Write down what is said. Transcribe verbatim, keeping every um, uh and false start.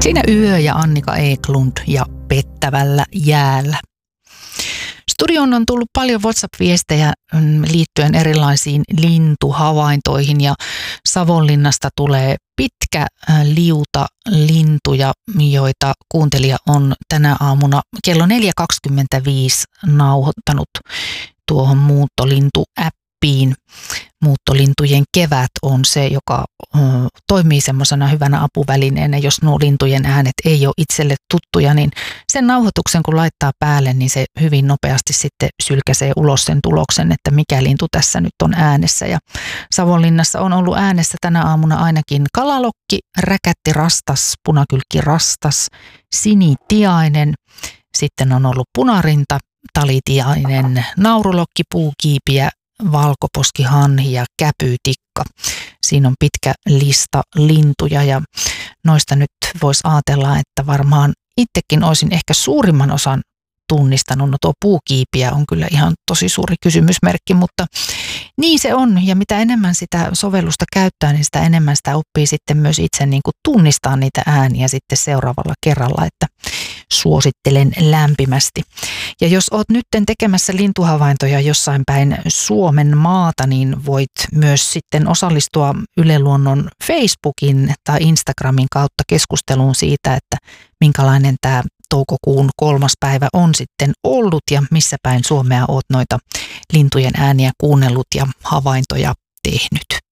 Siinä Yö ja Annika Eklund ja Pettävällä jäällä. Studioon on tullut paljon WhatsApp-viestejä liittyen erilaisiin lintuhavaintoihin ja Savonlinnasta tulee pitkä liuta lintuja, joita kuuntelija on tänä aamuna kello neljä kaksikymmentäviisi nauhoittanut tuohon muuttolintu-appiin. Muuttolintujen kevät on se, joka ö, toimii semmoisena hyvänä apuvälineenä. Jos nuo lintujen äänet ei ole itselle tuttuja, niin sen nauhoituksen kun laittaa päälle, niin se hyvin nopeasti sitten sylkäsee ulos sen tuloksen, että mikä lintu tässä nyt on äänessä. Ja Savonlinnassa on ollut äänessä tänä aamuna ainakin kalalokki, räkättirastas, punakylkkirastas, sinitiainen, sitten on ollut punarinta, talitiainen, naurulokki, puukiipiä, valkoposkihanhi ja käpytikka. Siinä on pitkä lista lintuja ja noista nyt voisi ajatella, että varmaan itsekin olisin ehkä suurimman osan tunnistanut. No tuo puukiipiä on kyllä ihan tosi suuri kysymysmerkki, mutta niin se on. Ja mitä enemmän sitä sovellusta käyttää, niin sitä enemmän sitä oppii sitten myös itse niin kuin tunnistaa niitä ääniä sitten seuraavalla kerralla, että suosittelen lämpimästi. Ja jos oot nytten tekemässä lintuhavaintoja jossain päin Suomen maata, niin voit myös sitten osallistua Yle Luonnon Facebookin tai Instagramin kautta keskusteluun siitä, että minkälainen tämä toukokuun kolmas päivä on sitten ollut ja missä päin Suomea oot noita lintujen ääniä kuunnellut ja havaintoja tehnyt.